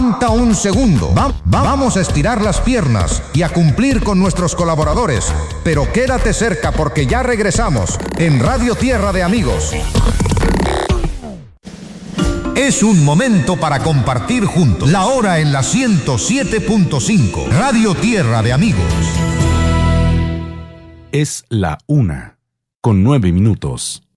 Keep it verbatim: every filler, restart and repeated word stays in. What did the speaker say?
Aguanta un segundo. Va- va- vamos a estirar las piernas y a cumplir con nuestros colaboradores. Pero quédate cerca porque ya regresamos en Radio Tierra de Amigos. Es un momento para compartir juntos. La hora en la ciento siete punto cinco. Radio Tierra de Amigos. Es la una, con nueve minutos.